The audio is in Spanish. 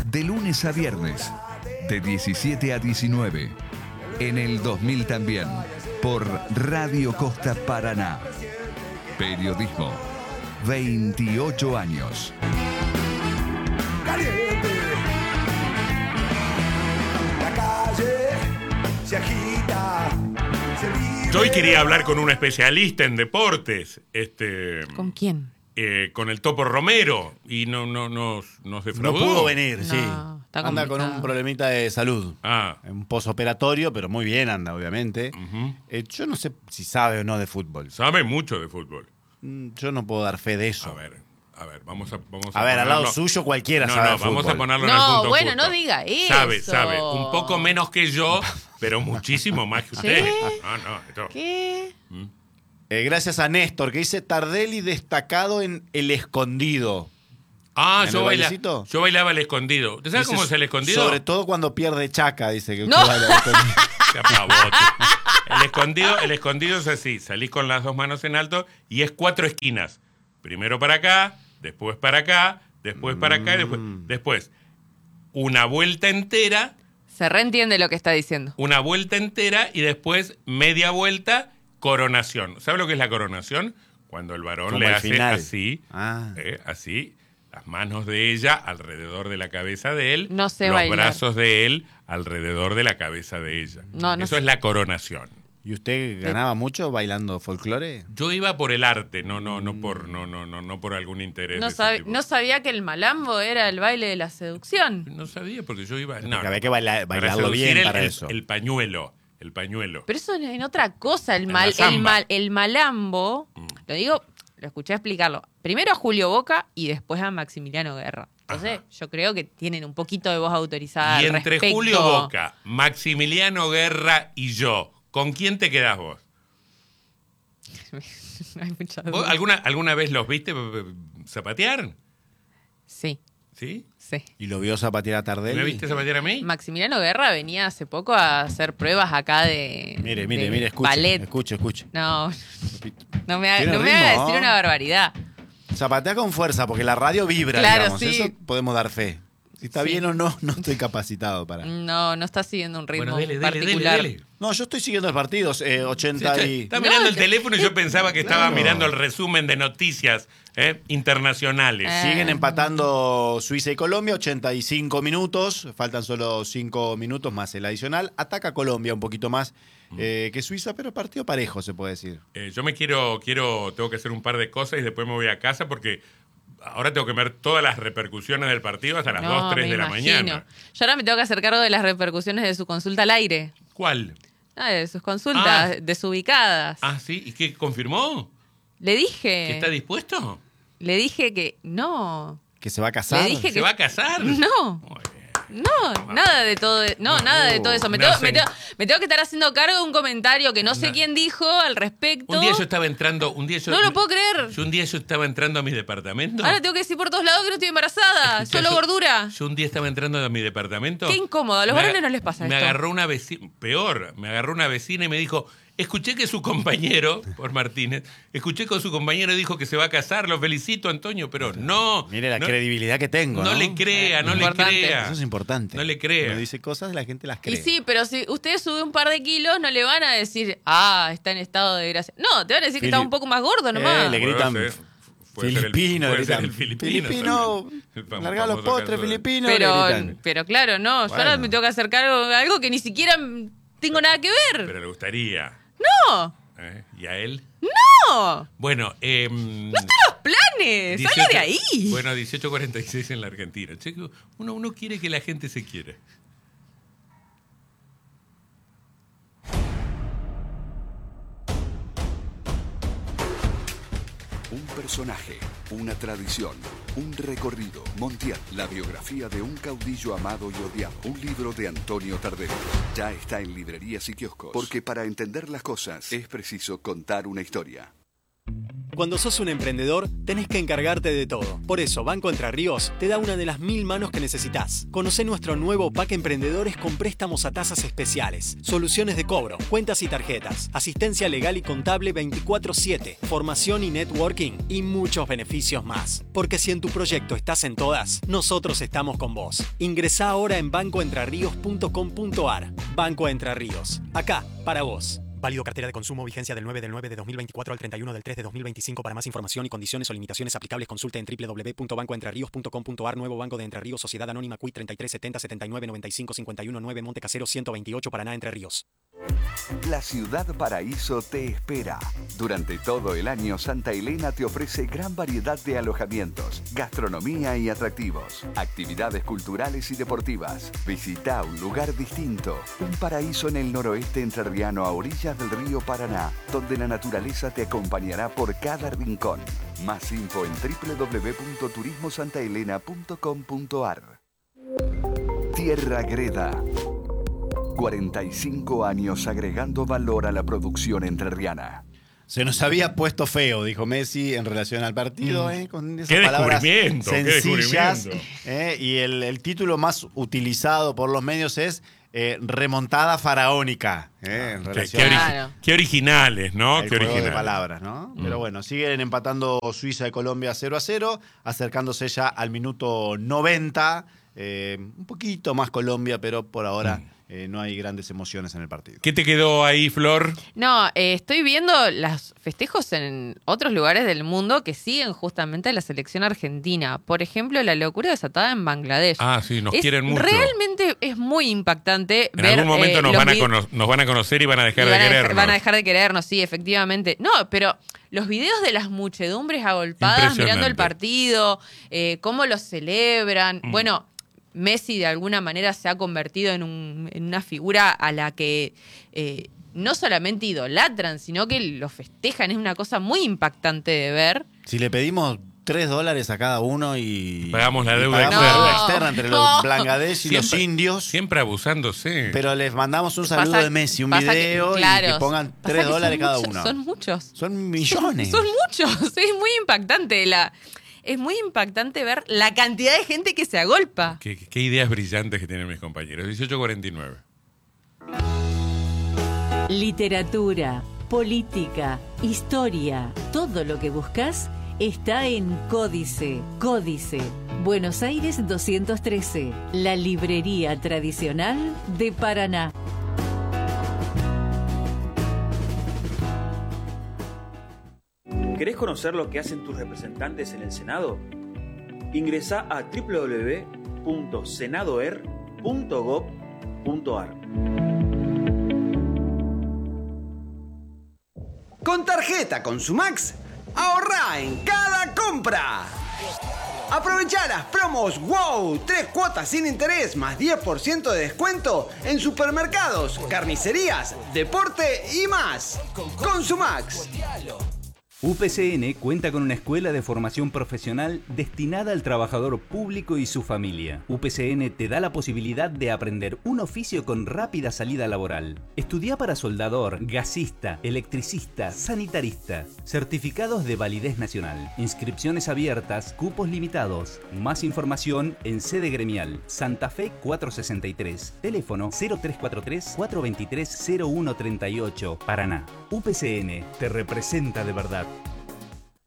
De lunes a viernes, de 17 a 19. En el 2000 también, por Radio Costa Paraná. Periodismo, 28 años. Caliente. La calle se agita. Yo hoy quería hablar con un especialista en deportes. ¿Con quién? Con el Topo Romero. Y nos defraudó. No pudo venir, sí. está Anda con un problemita de salud. Un posoperatorio, pero muy bien anda, obviamente. Uh-huh. Yo no sé si sabe o no de fútbol. Sabe mucho de fútbol. Yo no puedo dar fe de eso. A ver, vamos a al ponerlo. lado suyo cualquiera sabe de fútbol. Vamos a ponerlo en el No, punto bueno, justo. no diga eso. Sabe. Un poco menos que yo, pero muchísimo más que usted. ¿Sí? Esto. ¿Qué? Gracias a Néstor, que dice Tardelli destacado en El Escondido. ¿En el yo bailecito? bailaba el escondido. ¿Usted sabe Dice, cómo es el escondido? Sobre todo cuando pierde Chaca, dice que usted No. baila el escondido. Qué pavote. El escondido es así. Salís con las dos manos en alto y es 4 esquinas. Primero para acá, después para acá, después para acá y después una vuelta entera. Se reentiende lo que está diciendo. Una vuelta entera y después media vuelta, coronación. ¿Sabe lo que es la coronación? Cuando el varón Como le el hace final. así, las manos de ella alrededor de la cabeza de él, No sé los bailar. brazos de él alrededor de la cabeza de ella. No Eso sé. es la coronación. ¿Y usted ganaba mucho bailando folclore? Yo iba por el arte, no por algún interés. No, de ese tipo. no sabía que el malambo era el baile de la seducción. No sabía porque yo iba. Porque había que bailarlo seducir bien para eso. El pañuelo. Pero eso es en otra cosa. En la samba. El malambo, lo digo, lo escuché explicarlo. Primero a Julio Boca y después a Maximiliano Guerra. Entonces, yo creo que tienen un poquito de voz autorizada Y al entre respecto. Julio Boca, Maximiliano Guerra y yo, ¿con quién te quedás vos? No hay mucha ¿Vos duda. alguna vez los viste zapatear? Sí, ¿Sí? sí. ¿Y lo vio zapatear a Tardelli? ¿Me viste zapatear a mí? Maximiliano Guerra venía hace poco a hacer pruebas acá de Mire, escuche, ballet. escuche. No me Tiene haga ritmo, decir una barbaridad. Zapatea con fuerza, porque la radio vibra, Claro, digamos. sí. Eso podemos dar fe. Si está Sí. bien o no, no estoy capacitado para... No está siguiendo un ritmo Bueno, dele, particular. dele. No, yo estoy siguiendo los partidos. 80 y... Está mirando No, el que- teléfono y yo pensaba que estaba Claro. mirando el resumen de noticias internacionales. Siguen empatando Suiza y Colombia, 85 minutos. Faltan solo 5 minutos más el adicional. Ataca Colombia un poquito más que Suiza, pero partido parejo, se puede decir. Yo me tengo que hacer un par de cosas y después me voy a casa porque ahora tengo que ver todas las repercusiones del partido hasta las 2, 3 me de la imagino. mañana. Yo ahora me tengo que hacer cargo de las repercusiones de su consulta al aire. ¿Cuál? De sus consultas desubicadas. ¿Sí? ¿Y qué confirmó? Le dije. ¿Que está dispuesto? Le dije que no. ¿Que se va a casar? Le dije ¿Se va a casar? No. Muy bien. No, nada de todo. Nada de todo eso. Me tengo que estar haciendo cargo de un comentario que no sé quién dijo al respecto. Un día yo estaba entrando. No lo puedo creer. Un día yo estaba entrando a mi departamento. Ahora tengo que decir por todos lados que no estoy embarazada. Escuchá, Solo gordura. Yo un día estaba entrando a mi departamento. Qué incómodo. A los Me varones no les pasa Me esto. agarró una vecina. Peor. Me agarró una vecina y me dijo. Escuché que su compañero, por Martínez, escuché que su compañero dijo que se va a casar. Lo felicito, Antonio, pero no. Mire la no, credibilidad que tengo, ¿no? No le crea, no le Importante. crea. Eso es importante. No le crea. Uno dice cosas, la gente las Y cree. sí, pero si usted sube un par de kilos, no le van a decir, está en estado de gracia. No, te van a decir que está un poco más gordo nomás. le gritan Puede ser filipino, puede ser gritan. el Filipino, también. larga los Famoso postres, caso de- filipino, le gritan. Pero claro, no. Yo ahora Bueno. me tengo que hacer cargo de algo que ni siquiera tengo nada que ver. Pero le gustaría. No, ¿Y a él? no. Bueno, Los planes, salga de ahí. Bueno, 18:46 en la Argentina. Che, uno quiere que la gente se quiera. Un personaje, una tradición, un recorrido. Montiel, la biografía de un caudillo amado y odiado. Un libro de Antonio Tardelli. Ya está en librerías y kioscos. Porque para entender las cosas es preciso contar una historia. Cuando sos un emprendedor, tenés que encargarte de todo. Por eso, Banco Entre Ríos te da una de las 1000 manos que necesitas. Conocé nuestro nuevo pack Emprendedores con préstamos a tasas especiales, soluciones de cobro, cuentas y tarjetas, asistencia legal y contable 24/7, formación y networking y muchos beneficios más. Porque si en tu proyecto estás en todas, nosotros estamos con vos. Ingresá ahora en bancoentrerríos.com.ar. Banco Entre Ríos. Acá, para vos. Válido cartera de consumo, vigencia del 9/9/2024 al 31/3/2025. Para más información y condiciones o limitaciones aplicables, consulte en www.bancoentrerrios.com.ar. Nuevo Banco de Entre Ríos, Sociedad Anónima CUI 3370 79 95 51 9 Monte Casero 128 Paraná, Entre Ríos. La Ciudad Paraíso te espera. Durante todo el año, Santa Elena te ofrece gran variedad de alojamientos, gastronomía y atractivos, actividades culturales y deportivas. Visita un lugar distinto, un paraíso en el noroeste entrerriano a orillas del río Paraná, donde la naturaleza te acompañará por cada rincón. Más info en www.turismosantaelena.com.ar. Tierra Greda. 45 años agregando valor a la producción entrerriana. Se nos había puesto feo, dijo Messi, en relación al partido, con esas ¡Qué palabras descubrimiento! sencillas. ¡Qué descubrimiento! Y el título más utilizado por los medios es remontada faraónica. En relación Qué originales, ¿no? al Qué juego de originales. palabras, ¿no? Pero bueno, siguen empatando Suiza y Colombia 0-0, acercándose ya al minuto 90. Un poquito más Colombia, pero por ahora no hay grandes emociones en el partido. ¿Qué te quedó ahí, Flor? No, estoy viendo los festejos en otros lugares del mundo que siguen justamente a la selección argentina. Por ejemplo, la locura desatada en Bangladesh. Ah, sí, nos quieren mucho. Realmente es muy impactante En ver, algún momento nos los van a conocer y van a dejar y de querernos. van a dejar de querernos, sí, efectivamente. No, pero los videos de las muchedumbres agolpadas mirando el partido, cómo los celebran. Bueno, Messi de alguna manera se ha convertido en una figura a la que no solamente idolatran, sino que lo festejan. Es una cosa muy impactante de ver. Si le pedimos $3 a cada uno y pagamos la y deuda pagamos externa. la deuda externa entre los Bangladesh y los indios. Siempre abusándose. Pero les mandamos un saludo Pasa- de Messi, un pasa video que, claro, y que pongan pasa que $3 cada muchos, uno. Son muchos. Son millones. Son muchos. Es muy impactante. Es muy impactante ver la cantidad de gente que se agolpa. Qué ideas brillantes que tienen mis compañeros. 18:49. Literatura, política, historia, todo lo que buscas está en Códice. Códice, Buenos Aires 213, la librería tradicional de Paraná. ¿Querés conocer lo que hacen tus representantes en el Senado? Ingresá a www.senadoer.gov.ar. Con tarjeta Consumax, ahorrá en cada compra. Aprovechá las promos WOW, 3 cuotas sin interés más 10% de descuento en supermercados, carnicerías, deporte y más. Consumax. UPCN cuenta con una escuela de formación profesional destinada al trabajador público y su familia. UPCN te da la posibilidad de aprender un oficio con rápida salida laboral. Estudia para soldador, gasista, electricista, sanitarista. Certificados de validez nacional. Inscripciones abiertas, cupos limitados. Más información en sede gremial. Santa Fe 463. Teléfono 0343-423-0138. Paraná. UPCN te representa de verdad.